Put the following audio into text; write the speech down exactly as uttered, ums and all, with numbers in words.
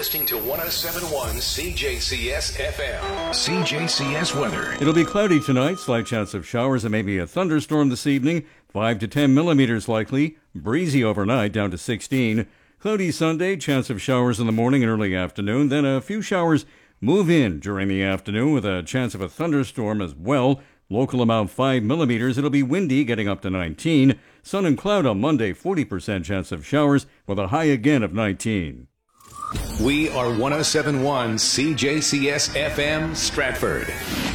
listening to one oh seven point one C J C S F M. C J C S weather. It'll be cloudy tonight, slight chance of showers and maybe a thunderstorm this evening. five to ten millimeters likely. Breezy overnight, down to sixteen. Cloudy Sunday, chance of showers in the morning and early afternoon. Then a few showers move in during the afternoon with a chance of a thunderstorm as well. Local amount five millimeters. It'll be windy, getting up to nineteen. Sun and cloud on Monday, forty percent chance of showers with a high again of nineteen. We are one oh seven point one C J C S F M Stratford.